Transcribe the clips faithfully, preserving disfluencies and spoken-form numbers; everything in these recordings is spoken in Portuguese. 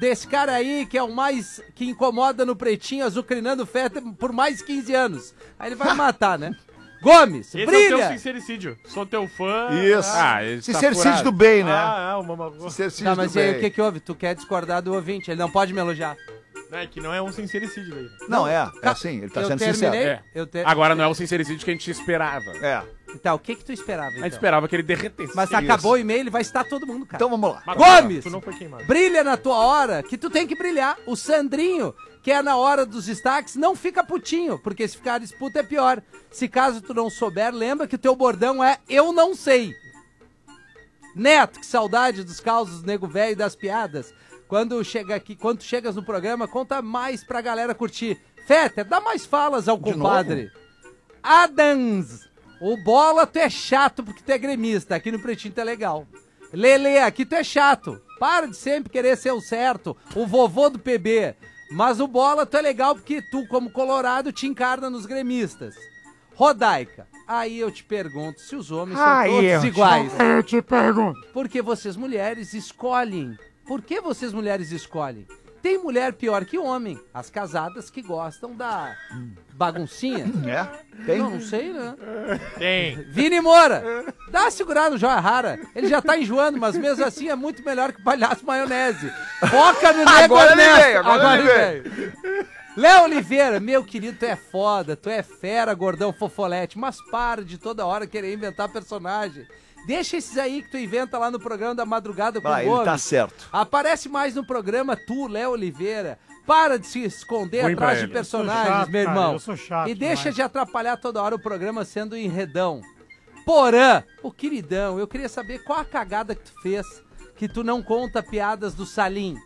desse cara aí, que é o mais, que incomoda no Pretinho, azucrinando feta por mais de quinze anos. Aí ele vai me matar, né? Gomes, Esse brilha! é o teu sincericídio. Sou teu fã. Isso. Ah, Ah, sincericídio do bem, né? Ah, ah, uma, uma... Sincericídio Tá, do mas e aí, bem. o que que houve? Tu quer discordar do ouvinte, ele não pode me elogiar. Não, é que não é um sincericídio, velho. Não, é. É assim, ele tá eu sendo terminei, sincero. É. Eu ter... Agora não é o sincericídio que a gente esperava. É. Tá, o que que tu esperava, então? A gente esperava que ele derretesse. Mas Isso. acabou o e-mail, ele vai estar todo mundo, cara. Então vamos lá. Mas Gomes! Tu não foi queimado. Brilha na tua hora, que tu tem que brilhar. O Sandrinho, que é na hora dos destaques, não fica putinho, porque se ficar disputa é pior. Se caso tu não souber, lembra que o teu bordão é eu não sei. Neto, que saudade dos causos do nego velho e das piadas. Quando chega aqui, quando tu chegas no programa, conta mais pra galera curtir. Fetter, dá mais falas ao De compadre. Adams, o Bola, tu é chato porque tu é gremista. Aqui no Pretinho tu é legal. Lele, aqui tu é chato. Para de sempre querer ser o certo. O vovô do P B. Mas o Bola, tu é legal porque tu, como colorado, te encarna nos gremistas. Rodaica, aí eu te pergunto se os homens são Aí eu todos te- iguais. Eu te pergunto. Porque vocês mulheres escolhem. Por que vocês mulheres escolhem? Tem mulher pior que homem. As casadas que gostam da baguncinha. É? Tem? Não, não sei, né? Tem. Vini Moura, dá uma segurada no Joia Rara. Ele já tá enjoando, mas mesmo assim é muito melhor que o palhaço maionese. Foca no nego Agora ele honesto. veio, agora ele veio. Léo Oliveira, meu querido, tu é foda, tu é fera, gordão fofolete, mas para de toda hora querer inventar personagem. Deixa esses aí que tu inventa lá no programa da madrugada com Ah, o ele Gomes. tá certo. Aparece mais no programa tu, Léo Oliveira. Para de se esconder Ruim pra atrás de ele. personagens, Eu sou chato, meu cara, irmão. eu sou chato e deixa demais. de atrapalhar toda hora o programa sendo enredão. Porã, o queridão, eu queria saber qual a cagada que tu fez que tu não conta piadas do Salim.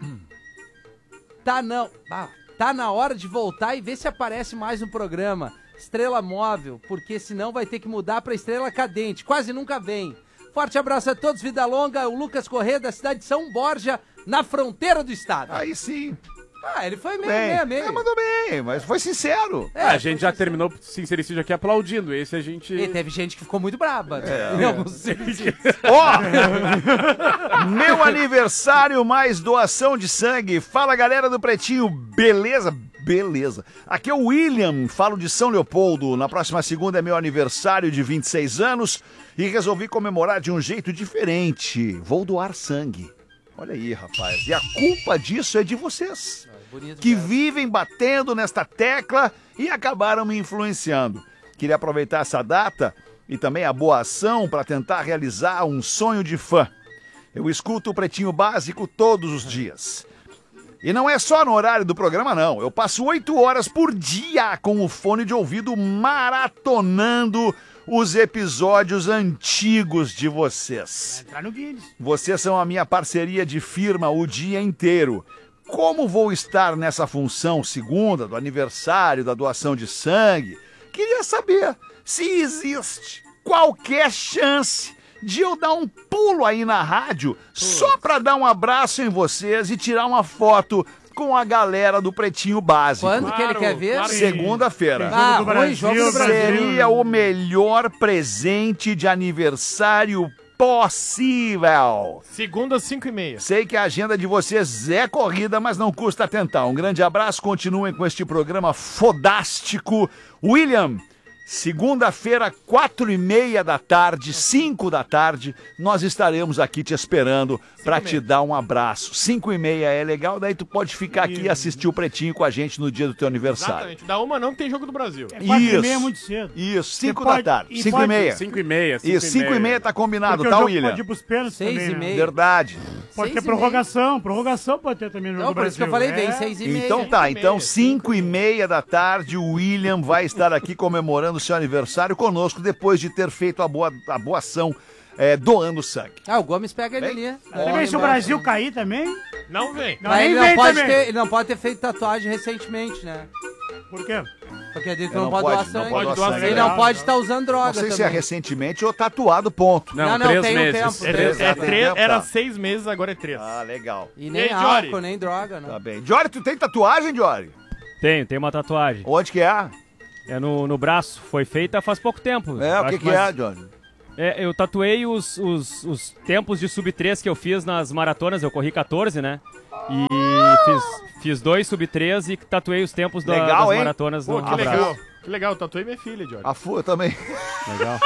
Tá não. Ah, tá na hora de voltar e ver se aparece mais no programa. Estrela móvel, porque senão vai ter que mudar pra estrela cadente. Quase nunca vem. Forte abraço a todos, vida longa. O Lucas Corrêa, da cidade de São Borja, na fronteira do estado. Aí sim. Ah, ele foi meio, Bem. meio, meio. É, mandou bem, mas foi sincero. É, a gente já terminou o sincericídio aqui aplaudindo. Esse a gente... E teve gente que ficou muito braba. É. Em alguns serviços. Ó, meu aniversário mais doação de sangue. Fala, galera do Pretinho, beleza? Beleza. Aqui é o William, falo de São Leopoldo. Na próxima segunda é meu aniversário de vinte e seis anos e resolvi comemorar de um jeito diferente. Vou doar sangue. Olha aí, rapaz. E a culpa disso é de vocês, Bonito, que cara. vivem batendo nesta tecla e acabaram me influenciando. Queria aproveitar essa data e também a boa ação para tentar realizar um sonho de fã. Eu escuto o Pretinho Básico todos os dias. E não é só no horário do programa, não. Eu passo oito horas por dia com o fone de ouvido maratonando os episódios antigos de vocês. Entrar no Guinness. Vocês são a minha parceria de firma o dia inteiro. Como vou estar nessa função segunda, do aniversário, da doação de sangue? Queria saber se existe qualquer chance de eu dar um pulo aí na rádio só pra dar um abraço em vocês e tirar uma foto com a galera do Pretinho Básico. Quando que ele Claro, quer ver? claro. Segunda-feira. Ah, Jogo do ruim, Brasil, jogo do Brasil. Seria o melhor presente de aniversário possível. Segunda às cinco e meia. Sei que a agenda de vocês é corrida, mas não custa tentar. Um grande abraço, continuem com este programa fodástico. William, segunda-feira, quatro e meia da tarde, cinco da tarde, nós estaremos aqui te esperando para te dar um abraço. Cinco e meia é legal, daí tu pode ficar aqui e assistir o Pretinho com a gente no dia do teu aniversário. Exatamente. Da uma não tem jogo do Brasil. É quatro e Isso. meia é muito cedo. Isso, cinco pode- da tarde, e cinco e pode- meia. Cinco e meia. Isso, cinco e meia tá combinado, Porque tá, o jogo William? pode ir pros pênaltis Seis também, e né? meia. Verdade. Pode Seis ter e meia. prorrogação. Prorrogação pode ter também no jogo Não, do por isso Brasil. que eu falei, vem É. seis e meia. Então tá, Cinco e então meia, cinco e meia da tarde o William vai estar aqui comemorando seu aniversário conosco depois de ter feito a boa, a boa ação é, doando sangue. Ah, o Gomes pega ele ali. Você vê se o Brasil cair também? Não vem. Não, Mas nem ele vem não, pode também. ter, ele não pode ter feito tatuagem recentemente, né? Por quê? Porque ele Ele não, não pode pode, doar não sangue. pode doar Ele sangue. não pode estar usando Não droga sei também. se é recentemente ou tatuado, ponto. Não, Não, não, três tem um meses. tempo. É, Três, é tem três- tempo, era tá. seis meses, agora é três. Ah, legal. E nem Ei, Jory. álcool, nem droga, Tá não. bem. Jory, tu tem tatuagem, Jory? Tenho, tem uma tatuagem. Onde que é? É no, no braço. Foi feita faz pouco tempo. É, o Acho que que mais- é, Jory? É, eu tatuei os, os, os tempos de sub três que eu fiz nas maratonas, eu corri quatorze, né? E fiz, fiz dois sub três e tatuei os tempos da, Legal, das hein? maratonas Pô, no que abraço. legal. Que legal, eu tatuei minha filha, Johnny. A Fu também. Legal.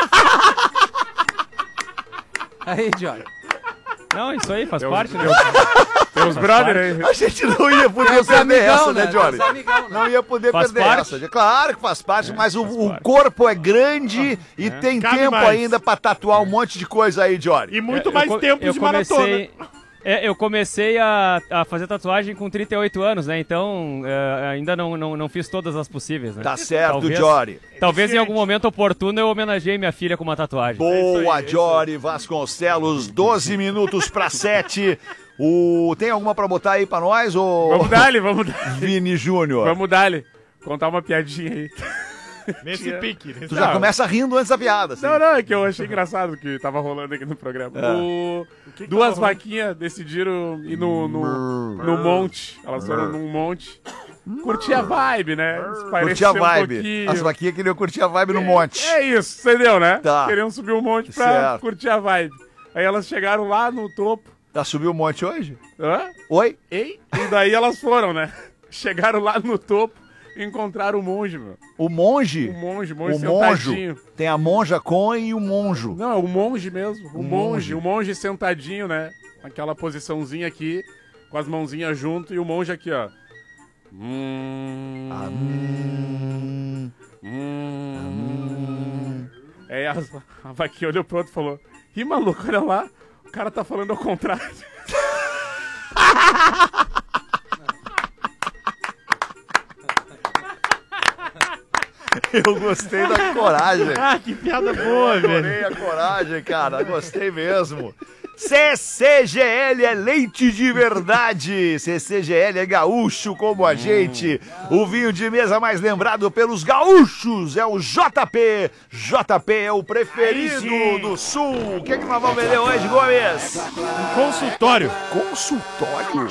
Aí, Johnny. Não, isso aí faz Tem parte, uns, né? tem uns brother aí. A gente não ia poder Os perder amigão, essa, né, né? Johnny? Os amigão, né? Não ia poder Faz perder parte. essa. Claro que faz parte, mas o, faz o parte. corpo é grande e tem Cabe tempo mais. ainda pra tatuar um monte de coisa aí, Johnny. E muito Eu- mais eu co- tempo eu de comecei, maratona. É, eu comecei a, a fazer tatuagem com trinta e oito anos, né? Então, é, ainda não, não, não fiz todas as possíveis, né? Tá certo, Talvez- Jory. Talvez em algum momento oportuno eu homenageei minha filha com uma tatuagem. Boa, Jory Vasconcelos, doze minutos pra sete. O... Tem alguma pra botar aí pra nós, ô Vamos dar-lhe, vamos dar Vini Júnior? Vamos dar-lhe. Contar uma piadinha aí. Nesse pique. Nesse Tu já Não. começa rindo antes da piada. Assim. Não, não, é que eu achei engraçado que tava rolando aqui no programa. É. O- que Duas tava rolando? vaquinhas decidiram ir no, no, no monte. Elas foram num monte. Curtir a vibe, né? Curtir a Espairecer um vibe. pouquinho. As vaquinhas queriam curtir a vibe no monte. É isso, entendeu, né? Tá. Queriam subir um monte pra Certo. curtir a vibe. Aí elas chegaram lá no topo. Já subiu o monte hoje? Hã? Oi? Ei? E daí elas foram, né? Chegaram lá no topo e encontraram o monge, meu. O monge? O monge, o monge O monjo. sentadinho. Tem a monja com e o monjo. Não, é o monge mesmo. O, O monge. monge. O monge sentadinho, né? Aquela posiçãozinha aqui, com as mãozinhas junto, e o monge aqui, ó. Hum, Ah, hum, hum. Aí a, a vaquinha olhou pro outro e falou: Ih, maluco, olha lá, o cara tá falando ao contrário. eu gostei da coragem. Ah, que piada boa, velho. Adorei a coragem, cara. Gostei mesmo. C C G L é leite de verdade. C C G L é gaúcho como a gente. O vinho de mesa mais lembrado pelos gaúchos é o J P. J P é o preferido do Sul. O que, é que nós vamos vender hoje, Gomes? Consultório. Consultório?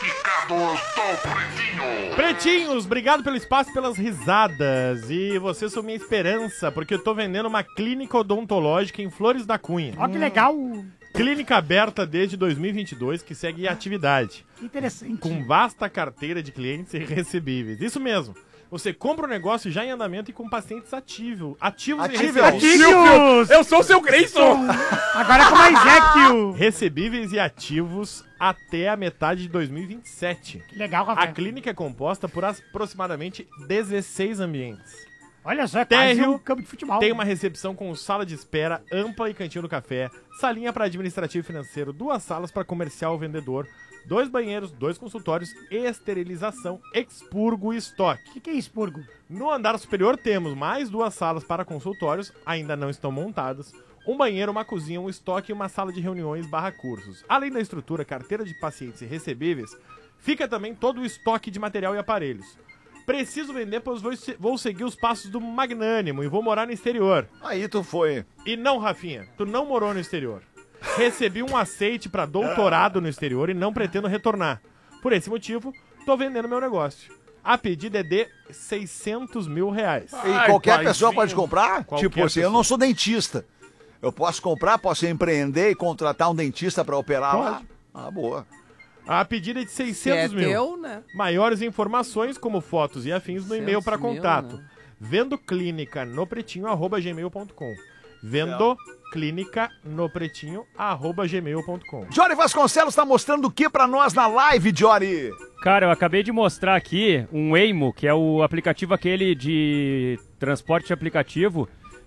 Pretinhos, obrigado pelo espaço e pelas risadas. E vocês são minha esperança, porque eu tô vendendo uma clínica odontológica em Flores da Cunha. Ó, que legal. Clínica aberta desde dois mil e vinte e dois, que segue em atividade, Que interessante. com vasta carteira de clientes e recebíveis. Isso mesmo. Você compra o negócio já em andamento e com pacientes ativo, ativos Ativos. e recebíveis. Ativos! Eu sou o seu Grayson! Agora com mais Equio. Recebíveis e ativos até a metade de dois mil e vinte e sete. Que legal, A Rafael. clínica é composta por aproximadamente dezesseis ambientes. Olha só, é quase Térreo um campo de futebol. Tem uma recepção com sala de espera ampla e cantinho do café, salinha para administrativo e financeiro, duas salas para comercial e vendedor, dois banheiros, dois consultórios, esterilização, expurgo e estoque. O que, que é expurgo? No andar superior temos mais duas salas para consultórios, ainda não estão montadas, um banheiro, uma cozinha, um estoque e uma sala de reuniões barra cursos. Além da estrutura, carteira de pacientes e recebíveis, fica também todo o estoque de material e aparelhos. Preciso vender, pois vou, se- vou seguir os passos do magnânimo e vou morar no exterior. Aí tu foi. E não, Rafinha, tu não morou no exterior. Recebi um aceite pra doutorado no exterior e não pretendo retornar. Por esse motivo, tô vendendo meu negócio. A pedida é de seiscentos mil reais. E Ai, qualquer paizinho. pessoa pode comprar? Qualquer tipo assim, eu pessoa. não sou dentista. Eu posso comprar, posso empreender e contratar um dentista pra operar lá? Pode. Ah, boa. A pedida é de Se é seiscentos mil. teu, né? Maiores informações, como fotos e afins, no e-mail para seiscentos mil, contato. né? Vendo clínica no pretinho, arroba gmail ponto com. Vendo clínica no pretinho, arroba gmail ponto com. Jory Vasconcelos tá mostrando o que pra nós na live, Jory? Cara, eu acabei de mostrar aqui um Waymo, que é o aplicativo aquele de transporte aplicativo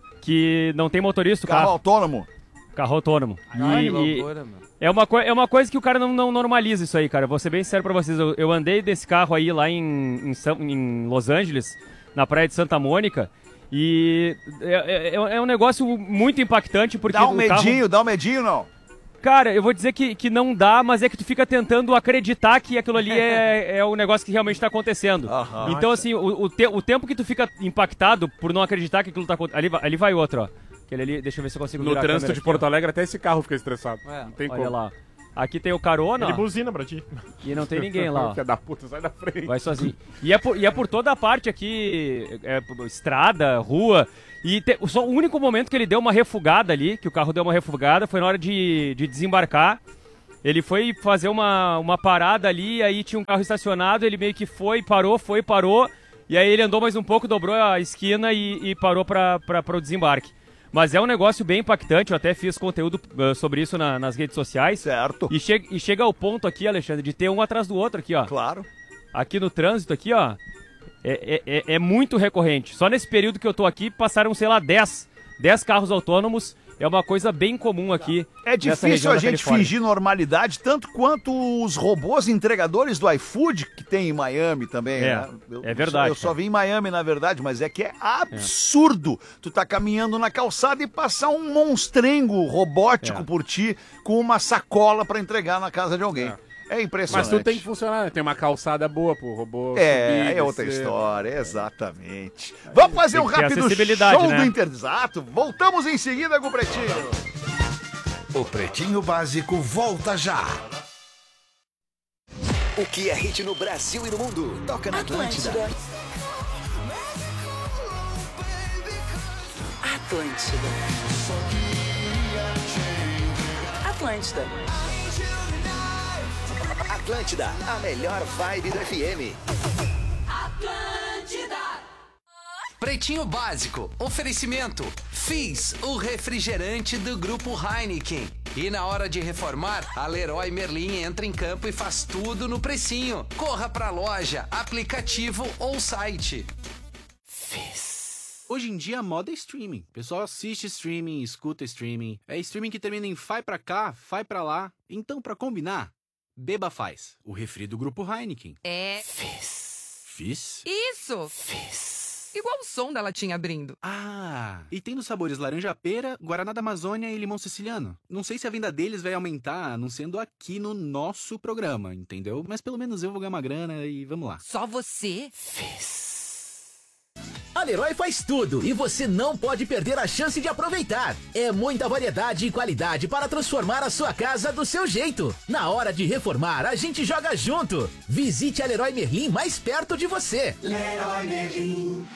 que não tem motorista o Carro carro, autônomo. carro autônomo. E- Ai, que e loucura, mano. é, uma coi- é uma coisa que o cara não, não normaliza isso aí, cara. Eu vou ser bem sincero pra vocês. Eu, eu andei desse carro aí lá em, em, São- em Los Angeles, na praia de Santa Mônica, e é, é- é um negócio muito impactante porque Dá um o carro- medinho, dá um medinho, não? Cara, eu vou dizer que, que não dá, mas é que tu fica tentando acreditar que aquilo ali é, é o negócio que realmente tá acontecendo. Aham. Então, assim, o, o, te- o tempo que tu fica impactado por não acreditar que aquilo tá acontecendo. Ali, vai- ali vai outro, ó. Aquele ali, deixa eu ver se eu consigo No virar a trânsito câmera de aqui, Porto ó. Alegre, até esse carro fica estressado. É, Não tem Olha como. lá. Aqui tem o carona, Ele ó, buzina pra ti. e não tem ninguém lá, ó. Filha da puta, sai da frente. Vai sozinho. E é por, e é por toda a parte aqui, é, estrada, rua. E te, só o único momento que ele deu uma refugada ali, que o carro deu uma refugada, foi na hora de, de desembarcar. Ele foi fazer uma, uma parada ali, aí tinha um carro estacionado, ele meio que foi, parou, foi, parou. E aí ele andou mais um pouco, dobrou a esquina e, e parou para o desembarque. Mas é um negócio bem impactante, eu até fiz conteúdo uh, sobre isso na, nas redes sociais. Certo. E, che e chega ao ponto aqui, Alexandre, de ter um atrás do outro aqui, ó. Claro. Aqui no trânsito, aqui, ó, é, é, é muito recorrente. Só nesse período que eu tô aqui, passaram, sei lá, dez carros autônomos. É uma coisa bem comum aqui. É nessa difícil região a da gente Califórnia. fingir normalidade, tanto quanto os robôs entregadores do iFood, que tem em Miami também. É, né? Eu- é verdade, Eu só, eu só cara. vi em Miami, na verdade, mas é que é absurdo tu tá caminhando na calçada e passar um monstrengo robótico É. por ti com uma sacola pra entregar na casa de alguém. É, Mas impressionante. tudo tem que funcionar, né? Tem uma calçada boa pro robô É, subir, é outra descer. história, exatamente. Vamos fazer Tem um que ter rápido acessibilidade, show né? do Interexato. Voltamos em seguida com o Pretinho. O Pretinho Básico volta já. O que é hit no Brasil e no mundo? Toca na Atlântida. Atlântida. Atlântida. Atlântida, a melhor vibe do F M. Pretinho Básico, oferecimento. Fiz o refrigerante do Grupo Heineken. E na hora de reformar, a Leroy Merlin entra em campo e faz tudo no precinho. Corra pra loja, aplicativo ou site. Hoje em dia a moda é streaming. O pessoal assiste streaming, escuta streaming. É streaming que termina em fai pra cá, fai pra lá. Então, pra combinar, beba Faz, o refri do Grupo Heineken. É. Fizz. Fizz? Isso! Fizz. Igual o som da latinha abrindo. Ah, e tem nos sabores laranja-pera, guaraná da Amazônia e limão siciliano. Não sei se a venda deles vai aumentar anunciando aqui no nosso programa, entendeu? Mas pelo menos eu vou ganhar uma grana e vamos lá. Só você? A Leroy faz tudo e você não pode perder a chance de aproveitar. É muita variedade e qualidade para transformar a sua casa do seu jeito. Na hora de reformar, a gente joga junto. Visite a Leroy Merlin mais perto de você. Leroy Merlin.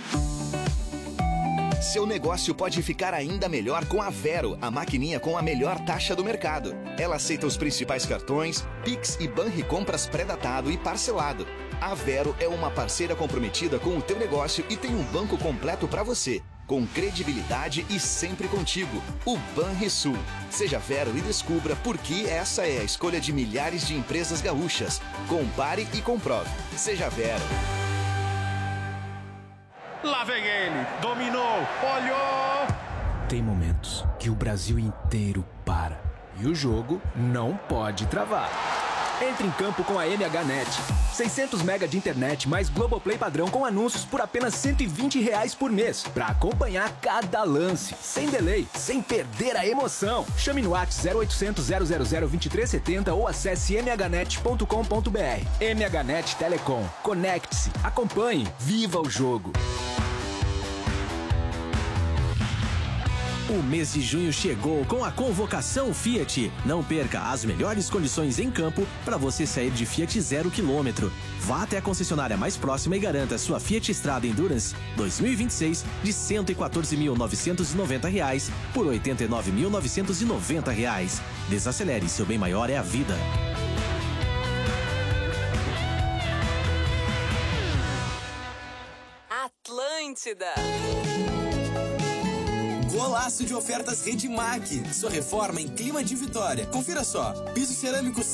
Seu negócio pode ficar ainda melhor com a Vero, a maquininha com a melhor taxa do mercado. Ela aceita os principais cartões, Pix e Banri Compras pré-datado e parcelado. A Vero é uma parceira comprometida com o teu negócio e tem um banco completo para você, com credibilidade e sempre contigo. O Banrisul. Seja Vero e descubra por que essa é a escolha de milhares de empresas gaúchas. Compare e comprove. Seja Vero. Lá vem ele, dominou, olhou. Tem momentos que o Brasil inteiro para e o jogo não pode travar. Entre em campo com a M H Net. seiscentos mega de internet mais Globoplay padrão com anúncios por apenas cento e vinte reais por mês. Pra acompanhar cada lance, sem delay, sem perder a emoção. Chame no WhatsApp zero oitocentos, zero zero zero, vinte e três setenta ou acesse m h net ponto com ponto b r. M H Net Telecom. Conecte-se, acompanhe, viva o jogo. O mês de junho chegou com a convocação Fiat. Não perca as melhores condições em campo para você sair de Fiat zero quilômetro. Vá até a concessionária mais próxima e garanta sua Fiat Strada Endurance dois mil e vinte e seis de cento e quatorze mil novecentos e noventa reais por oitenta e nove mil novecentos e noventa reais. Desacelere, seu bem maior é a vida. Atlântida. Golaço de ofertas Redmac. Sua reforma em clima de vitória. Confira só. Piso cerâmico